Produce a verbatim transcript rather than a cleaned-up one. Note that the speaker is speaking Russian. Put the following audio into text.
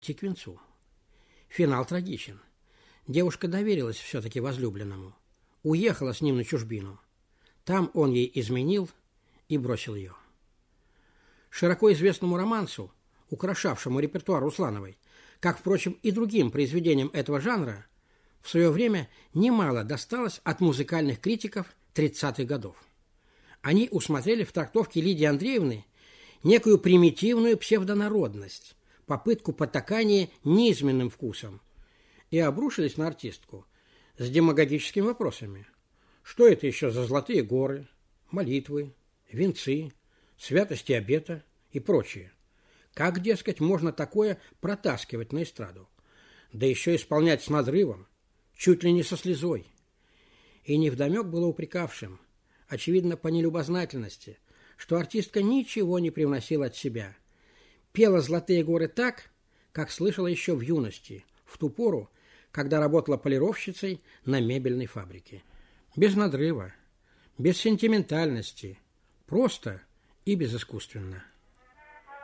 к венцу. Финал трагичен. Девушка доверилась все-таки возлюбленному. Уехала с ним на чужбину. Там он ей изменил и бросил ее. Широко известному романсу, украшавшему репертуар Руслановой, как, впрочем, и другим произведениям этого жанра, в свое время немало досталось от музыкальных критиков тридцатых годов. Они усмотрели в трактовке Лидии Андреевны некую примитивную псевдонародность, попытку потакания низменным вкусом, и обрушились на артистку с демагогическими вопросами. Что это еще за золотые горы, молитвы, венцы, святости обета и прочее? Как, дескать, можно такое протаскивать на эстраду? Да еще исполнять с надрывом, чуть ли не со слезой. И невдомек было упрекавшим, очевидно, по нелюбознательности, что артистка ничего не привносила от себя. Пела «Золотые горы» так, как слышала еще в юности, в ту пору, когда работала полировщицей на мебельной фабрике. Без надрыва, без сентиментальности, просто и безыскусственно.